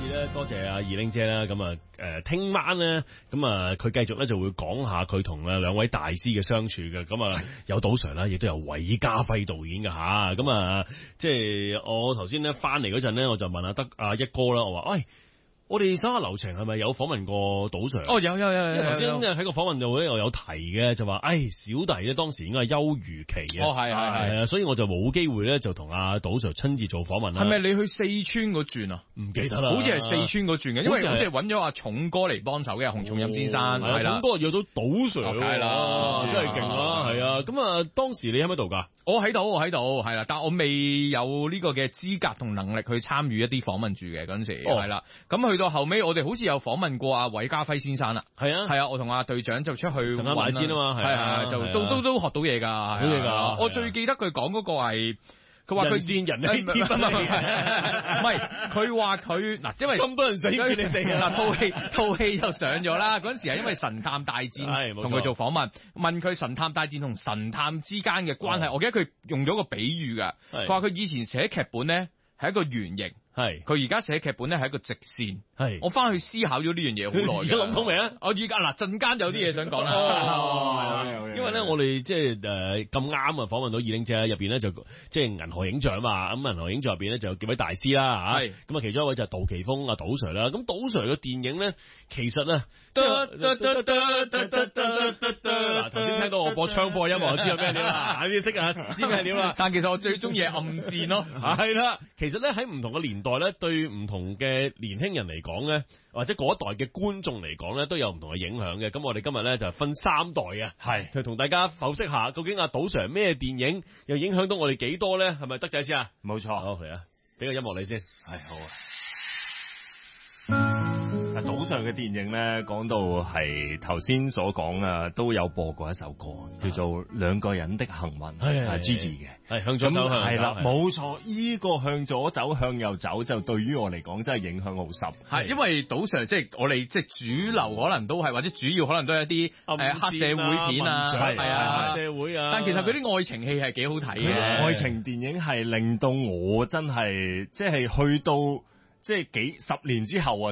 次咧，多謝阿二玲姐啦。咁啊，聽晚咧，咁啊，佢繼續咧就會講下佢同兩位大師嘅相處嘅。咁啊，有賭 Sir 啦，亦都有韋家輝導演嘅吓。咁啊，即係我頭先咧翻嚟嗰陣咧，我就問阿一哥啦，我話喂。我哋手下留情係咪有訪問過賭 Sir？ 哦，有。因為頭先喺個訪問度咧又有提嘅，就話，小弟咧當時應該係休漁期嘅。 哦，係， 所以我就冇機會咧就同阿賭 Sir 親自做訪問啦。 係咪你去四川嗰轉啊？ 唔記得啦， 好似係四川嗰轉嘅，因為好似係揾咗阿重哥嚟幫手嘅，洪松蔭先生係啦。 重哥約到賭 Sir， 係啦， 真係勁啦，係啊。咁啊，當時你喺咪度㗎？ 我喺度，係啦，但我未有呢個嘅資格同能力去參與一啲訪問住嘅嗰陣時，係啦。咁去到後尾，我哋好似有訪問過阿韋家輝先生啦。係啊，我同阿隊長就出去神探大戰啊嘛， 係就都學到嘢㗎，好嘢㗎。 我最記得佢講嗰個係。佢話佢見人呢啲唔係佢話佢嗱，因為咁多人死叫你死嗱，套戲就上咗啦。嗰陣時係因為神探大戰同佢做訪問佢神探大戰同神探之間嘅關係。我記得佢用咗個比喻㗎，佢話佢以前寫劇本咧係一個圓形。係，佢而家寫劇本咧係一個直線。係，我翻去思考咗呢樣嘢好耐。而家諗通未啊？ 我而家嗱陣間有啲嘢想講啦。 因為咧我哋即係咁啱啊訪問到二玲姐入邊咧就即係銀河影像嘛，咁銀河影像入邊咧就有幾位大師啦嚇。係，咁啊其中一位就係杜琪峰啊賭 Sir 啦。咁賭 Sir 嘅電影咧其實啊，嗱頭先聽到我播槍播音樂，我知有咩料啦，啲識啊，知咩料啦。 但其實我最中意係暗戰咯。 係啦，其實咧喺唔同嘅年代咧，對唔同嘅年輕人嚟講咧，或者嗰一代嘅觀眾嚟講咧，都有唔同嘅影響嘅。咁我哋今日咧就分三代啊，係就同大家剖析下，究竟阿賭 Sir 咩電影又影響到我哋幾多咧？係咪德仔先啊？ 冇錯， 好嚟啊，俾個音樂你先， 係好啊。賭 Sir 嘅電影咧，講到係頭先所講啊，都有播過一首歌，叫做《兩個人的幸運》，係 Gigi 嘅， 係向左走向右， 係啦，冇錯，依個向左走向右走，就對於我嚟講真係影響好深。 係因為賭 Sir 即係我哋即係主流，可能都係或者主要可能都係一啲黑社會片啊，係啊， 黑社會啊。 但其實嗰啲愛情戲係幾好睇嘅， 愛情電影係令到我真係即係去到。即係10年之後啊，